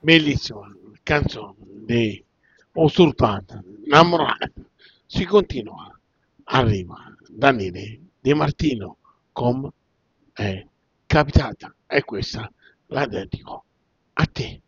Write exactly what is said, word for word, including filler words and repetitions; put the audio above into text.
Bellissima canzone di Usurpata, innamorata. Si continua. Arriva Daniele De Martino con è capitata e questa la dedico a te.